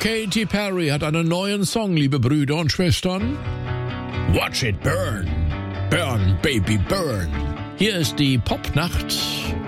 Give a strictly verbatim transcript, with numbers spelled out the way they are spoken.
Katy Perry hat einen neuen Song, liebe Brüder und Schwestern. Watch it burn. Burn, baby, burn. Hier ist die Popnacht